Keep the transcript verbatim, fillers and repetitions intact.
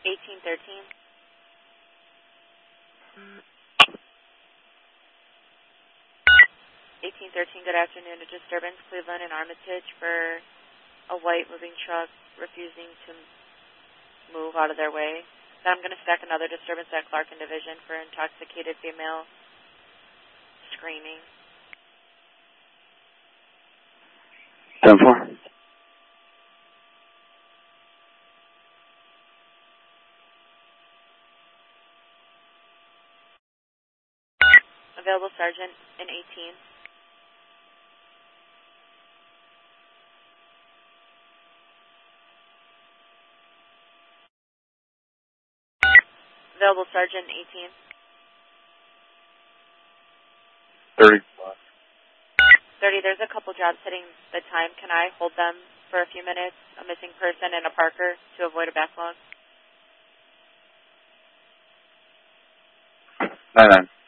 eighteen thirteen. eighteen thirteen, good afternoon. A disturbance, Cleveland and Armitage for a white moving truck refusing to move out of their way. Then I'm going to stack another disturbance at Clark and Division for intoxicated female screaming. ten four. Available Sergeant in eighteen. Available Sergeant eighteen. thirty. thirty, there's a couple jobs hitting the time. Can I hold them for a few minutes? A missing person and a parker to avoid a backlog. nine nine.